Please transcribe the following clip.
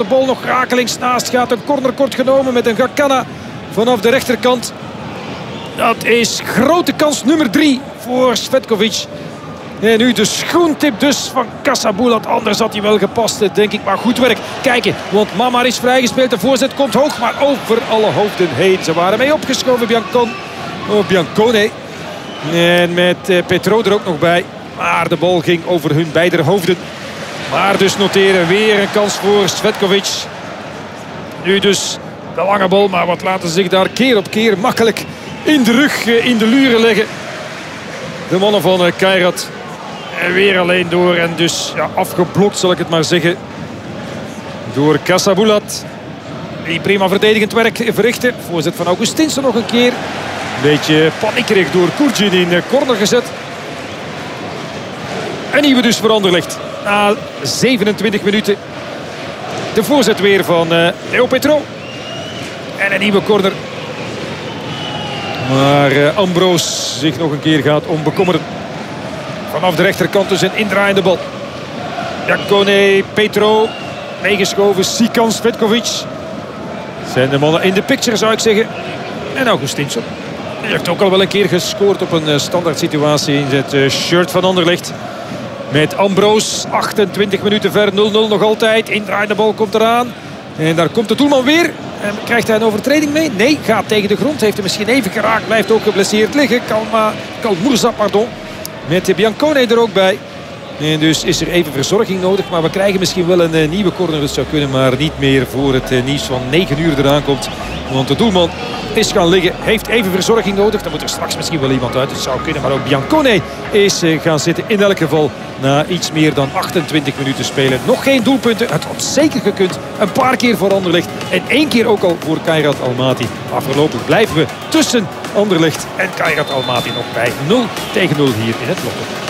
bal nog rakelings naast. Gaat een corner kort genomen met een Gakana vanaf de rechterkant. Dat is grote kans nummer 3 voor Cvetkovic. En nu de schoentip dus van Casaboulat. Anders had hij wel gepast, denk ik. Maar goed werk. Kijken, want Mamar is vrijgespeeld. De voorzet komt hoog, maar over alle hoofden heen. Ze waren mee opgeschoven, Biancone. En met Petro er ook nog bij. Maar de bal ging over hun beide hoofden. Maar dus noteren, weer een kans voor Cvetkovic. Nu dus de lange bal, maar wat laten ze zich daar keer op keer makkelijk in de rug, in de luren leggen. De mannen van Kairat. En weer alleen door en dus ja, afgeblokt zal ik het maar zeggen. Door Casaboulat. Die prima verdedigend werk verrichtte. Voorzet van Augustinsson nog een keer. Een beetje paniekerig door Koertjin in corner gezet. En nieuwe dus voor Anderlecht. Na 27 minuten. De voorzet weer van Leo Petro. En een nieuwe corner. Maar Ambroos zich nog een keer gaat onbekommeren. Vanaf de rechterkant dus een indraaiende bal. Biancone, Petro. Meegeschoven, Sikan, Cvetkovic. Zijn de mannen in de picture zou ik zeggen. En Augustinsson. Hij heeft ook al wel een keer gescoord op een standaard situatie in het shirt van Anderlecht. Met Ambroos, 28 minuten ver, 0-0 nog altijd. Indraaiende bal komt eraan. En daar komt de doelman weer. En krijgt hij een overtreding mee? Nee, gaat tegen de grond. Heeft hem misschien even geraakt. Blijft ook geblesseerd liggen. Kalmourza, pardon. Met Biancone er ook bij. En dus is er even verzorging nodig. Maar we krijgen misschien wel een nieuwe corner. Dat zou kunnen, maar niet meer voor het nieuws van 9 uur eraan komt. Want de doelman is gaan liggen. Heeft even verzorging nodig. Dan moet er straks misschien wel iemand uit. Het zou kunnen, maar ook Biancone is gaan zitten. In elk geval na iets meer dan 28 minuten spelen. Nog geen doelpunten. Het had zeker gekund. Een paar keer voor Anderlecht. En 1 keer ook al voor Kairat Almaty. Maar voorlopig blijven we tussen Anderlecht en Kairat Almaty nog bij 0-0 hier in het Lotto.